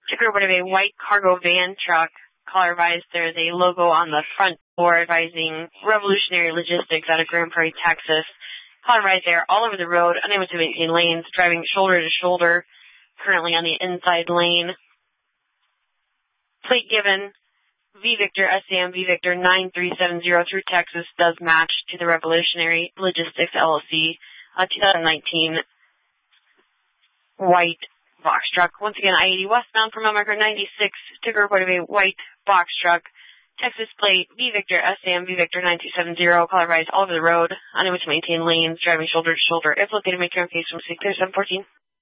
Took report of a white cargo van truck. Caller advised there's a logo on the front door advising Revolutionary Logistics out of Grand Prairie, Texas. Caller advised they're all over the road, unable to maintain lanes, driving shoulder to shoulder, currently on the inside lane. Plate given, V Victor SAM V Victor 9370 through Texas does match to the Revolutionary Logistics LLC 2019 white box truck. Once again, I-80 westbound from Elmacre 96 took a report of a white box truck. Texas plate V Victor SAM V Victor 9270. Caller advised all over the road, unable to maintain lanes, driving shoulder to shoulder. If located, make your own case from 6 clear 714.